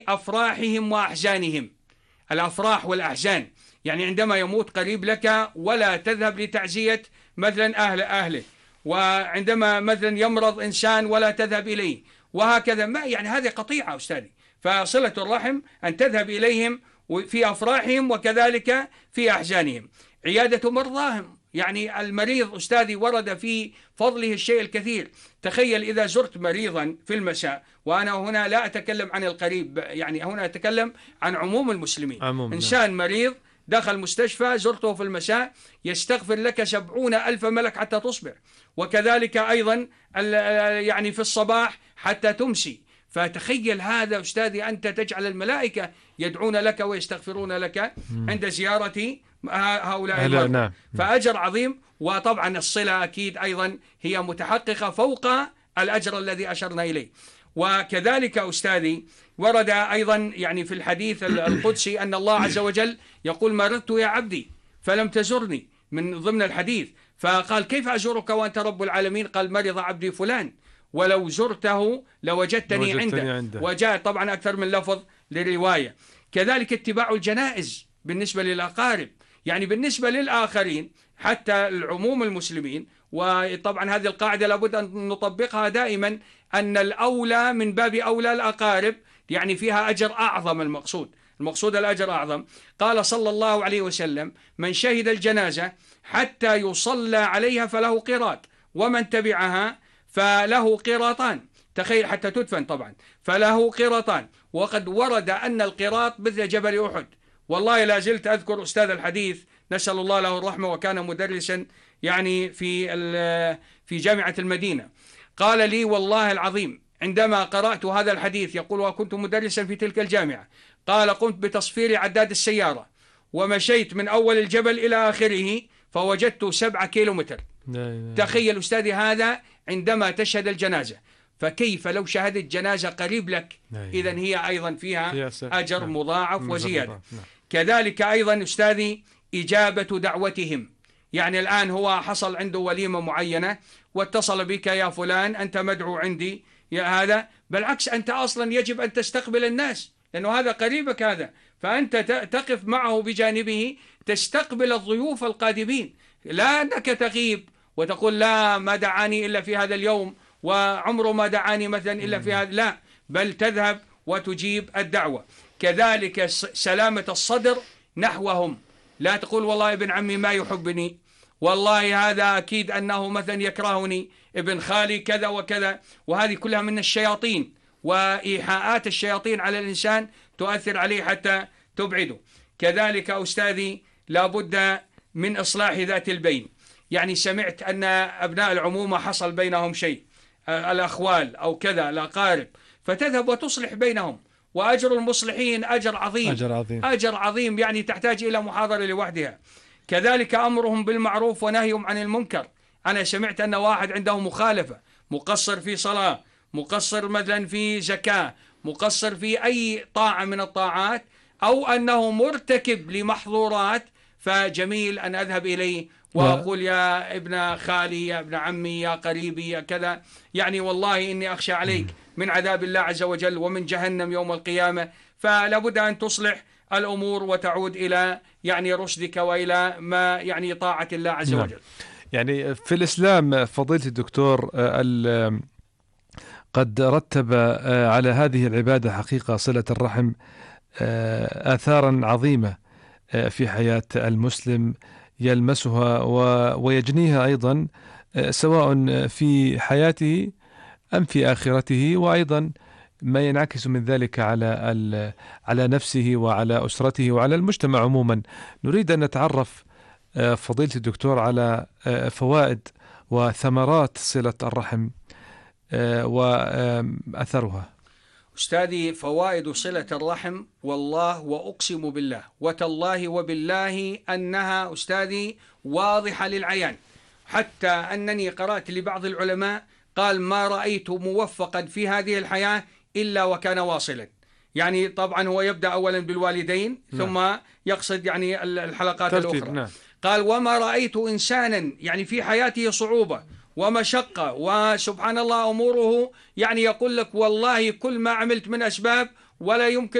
أفراحهم وأحزانهم. الأفراح والأحزان، يعني عندما يموت قريب لك ولا تذهب لتعزية مثلا أهله، وعندما مثلا يمرض إنسان ولا تذهب إليه، وهكذا. ما يعني هذه قطيعة أستاذي. فصلة الرحم أن تذهب إليهم في أفراحهم وكذلك في أحزانهم. عيادة مرضاهم، يعني المريض أستاذي ورد في فضله الشيء الكثير. تخيل إذا زرت مريضا في المساء، وأنا هنا لا أتكلم عن القريب، يعني هنا أتكلم عن عموم المسلمين. إنسان مريض دخل مستشفى، زرته في المساء، يستغفر لك 70,000 ملك حتى تصبح، وكذلك أيضا يعني في الصباح حتى تمسي. فتخيل هذا أستاذي، أنت تجعل الملائكة يدعون لك ويستغفرون لك عند زيارة هؤلاء المرضى. فأجر عظيم. وطبعا الصلة أكيد أيضا هي متحققة فوق الأجر الذي أشرنا إليه. وكذلك أستاذي ورد أيضا يعني في الحديث القدسي أن الله عز وجل يقول: مرضت يا عبدي فلم تزرني، من ضمن الحديث. فقال: كيف أزورك وأنت رب العالمين؟ قال: مرض عبدي فلان ولو زرته لوجدتني عنده. وجاء طبعا أكثر من لفظ للرواية. كذلك اتباع الجنائز بالنسبة للأقارب، يعني بالنسبة للآخرين حتى العموم المسلمين. وطبعا هذه القاعدة لابد أن نطبقها دائما، أن الأولى من باب أولى الأقارب، يعني فيها أجر أعظم. المقصود الأجر أعظم. قال صلى الله عليه وسلم: من شهد الجنازة حتى يصلى عليها فله قيراط، ومن تبعها فله قيراطان. تخيل، حتى تدفن طبعا، فله قيراطان. وقد ورد أن القيراط مثل جبل أحد. والله لا زلت أذكر أستاذ الحديث نسأل الله له الرحمة، وكان مدرسا يعني في جامعة المدينة. قال لي: والله العظيم عندما قرأت هذا الحديث، يقول: وكنت مدرسا في تلك الجامعة، قال: قمت بتصفير عداد السيارة ومشيت من أول الجبل إلى آخره فوجدت 7 كيلومتر. تخيل أستاذي هذا عندما تشهد الجنازة. فكيف لو شهدت جنازة قريب لك؟ إذن هي أيضا فيها أجر مضاعف وزيادة. كذلك أيضا أستاذي إجابة دعوتهم. يعني الآن هو حصل عنده وليمة معينة واتصل بك: يا فلان أنت مدعو عندي يا هذا. بالعكس، أنت أصلا يجب أن تستقبل الناس، لأنه هذا قريبك هذا. فأنت تقف معه بجانبه، تستقبل الضيوف القادمين، لا أنك تغيب وتقول: لا ما دعاني إلا في هذا اليوم، وعمره ما دعاني مثلا إلا في هذا. لا، بل تذهب وتجيب الدعوة. كذلك سلامة الصدر نحوهم. لا تقول: والله ابن عمي ما يحبني، والله هذا أكيد أنه مثلا يكرهني، ابن خالي كذا وكذا. وهذه كلها من الشياطين، وإيحاءات الشياطين على الإنسان تؤثر عليه حتى تبعده. كذلك أستاذي لابد من إصلاح ذات البين. يعني سمعت أن أبناء العمومة حصل بينهم شيء، الأخوال أو كذا الأقارب، فتذهب وتصلح بينهم. وأجر المصلحين أجر عظيم، أجر عظيم، يعني تحتاج إلى محاضرة لوحدها. كذلك أمرهم بالمعروف ونهيهم عن المنكر. أنا سمعت أن واحد عنده مخالفة، مقصر في صلاة، مقصر مثلا في زكاة، مقصر في أي طاعة من الطاعات، أو أنه مرتكب لمحظورات، فجميل أن أذهب إليه وأقول: يا ابن خالي، يا ابن عمي، يا قريبي، يا كذا، يعني والله إني أخشى عليك من عذاب الله عز وجل ومن جهنم يوم القيامة. فلا بد أن تصلح الأمور وتعود إلى يعني رشدك وإلى ما يعني طاعة الله عز وجل. يعني في الإسلام فضيلة الدكتور قد رتب على هذه العبادة حقيقة صلة الرحم آثارا عظيمة في حياة المسلم، يلمسها ويجنيها أيضا، سواء في حياته أم في آخرته، وأيضا ما ينعكس من ذلك على نفسه وعلى أسرته وعلى المجتمع عموما. نريد أن نتعرف فضيلة الدكتور على فوائد وثمرات صلة الرحم وأثرها. أستاذي، فوائد صلة الرحم والله وأقسم بالله وتالله وبالله أنها أستاذي واضحة للعيان، حتى أنني قرأت لبعض العلماء قال: ما رأيت موفقا في هذه الحياة إلا وكان واصلا. يعني طبعا هو يبدأ أولا بالوالدين ثم يقصد يعني الحلقات الأخرى. قال: وما رأيت إنسانا يعني في حياته صعوبة ومشقة وسبحان الله أموره، يعني يقول لك والله كل ما عملت من أسباب ولا يمكن